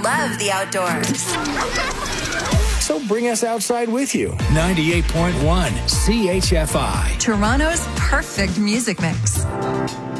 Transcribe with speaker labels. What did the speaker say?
Speaker 1: love the outdoors.
Speaker 2: So bring us outside with you. 98.1 CHFI.
Speaker 1: Toronto's perfect music mix.